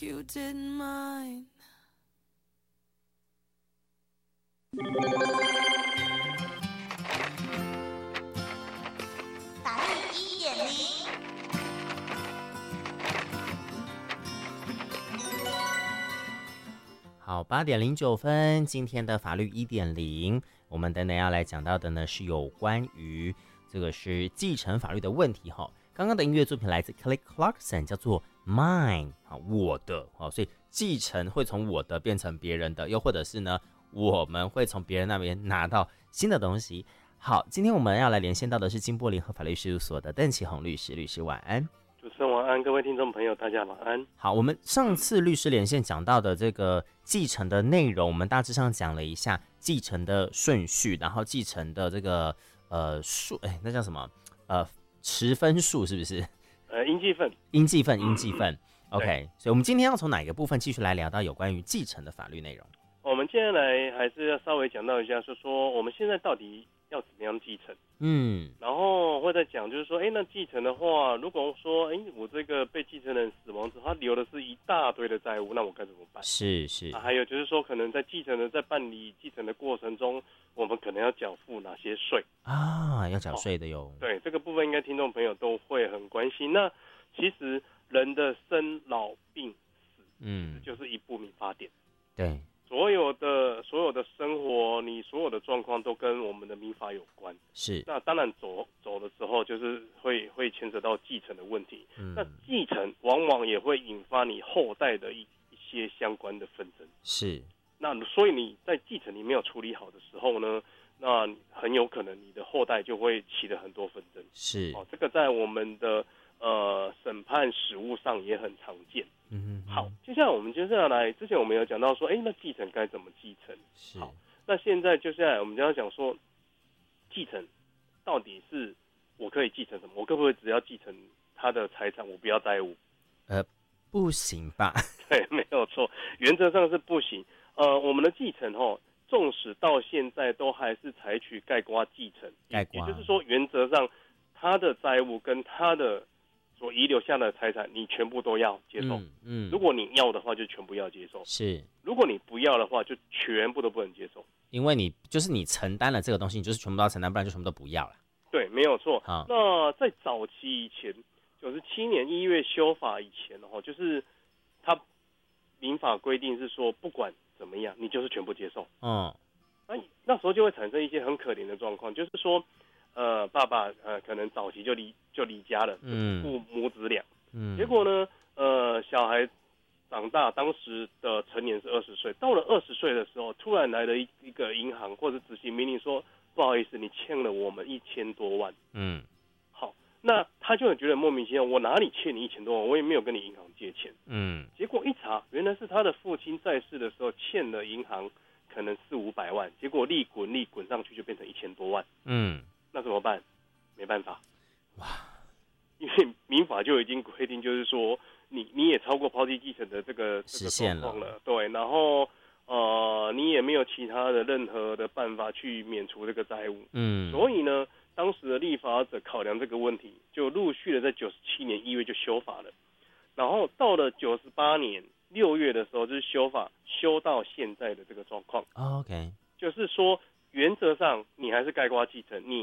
you didn't mind. 法律1.0。 好，8:09，今天的法律1.0，我们等等要来讲到的呢是有关于这个是继承法律的问题哈。刚刚的音乐作品来自 Kelly Clarkson， 叫做 Mine， 我的，所以继承会从我的变成别人的，又或者是呢，我们会从别人那边拿到新的东西。好，今天我们要来连线到的是金波联合法律事务所的邓启宏律师，律师晚安。 主持人晚安，各位听众朋友，大家晚安。 好，我们上次律师连线讲到的这个继承的内容，我们大致上讲了一下继承的顺序，然后继承的这个数，那叫什么？持分数是不是？ 应继分。 应继分。OK， 所以我们今天要从哪一个部分继续来聊到有关于继承的法律内容？ 我们接下来还是要稍微讲到一下，说我们现在到底要怎么样继承？然后会再讲，就是说，那继承的话，如果说，我这个被继承人死亡之后，他留的是一大堆的债务，那我该怎么办？ 是。 还有就是说，可能在在办理继承的过程中，我们可能要缴付哪些税啊？要缴税的哟。 对，这个部分应该听众朋友都会很关心。那其实人的生老病死，就是一部民法典。 对。 所有的生活，你所有的状况都跟我们的民法有关。 是。 那当然走的时候，就是会牵扯到继承的问题。那继承往往也会引发你后代的一些相关的纷争。 是。 那所以你在继承你没有处理好的时候呢，那很有可能你的后代就会起了很多纷争。 是。 这个在我们的审判实务上也很常见。好，接下来之前我们有讲到说，那继承该怎么继承？好，那现在接下来我们就要讲说，继承到底是我可以继承什么？我可不可以只要继承他的财产，我不要债务？ 不行吧？ 对，没有错，原则上是不行。我们的继承纵使到现在都还是采取概括继承，也就是说，原则上他的债务跟他的所遗留下的财产，你全部都要接受。如果你要的话，就全部要接受； 是， 如果你不要的话，就全部都不能接受。 因为你承担了这个东西，你就是全部都要承担，不然就全部都不要了。 对，没有错。那在早期以前，97年1月修法以前就是他民法规定是说，不管怎么样，你就是全部接受。那时候就会产生一些很可怜的状况，就是说。爸爸可能早期就离家了，父母子俩，结果呢，小孩长大，当时的成年是20岁，到了20岁的时候，突然来了一个银行或者执行命令说，不好意思，你欠了我们1000多万。好，那他就很觉得莫名其妙，我哪里欠你1000多万？我也没有跟你银行借钱。结果一查，原来是他的父亲在世的时候欠了银行可能400-500万，结果利滚上去就变成1000多万。那怎么办？没办法，哇！因为民法就已经规定，就是说你也超过抛弃继承的这个状况了，对。然后你也没有其他的任何的办法去免除这个债务，所以呢，当时的立法者考量这个问题，就陆续的在97年1月就修法了，然后到了98年6月的时候，就是修法修到现在的这个状况。 OK， 就是说。原则上，你还是概括继承，你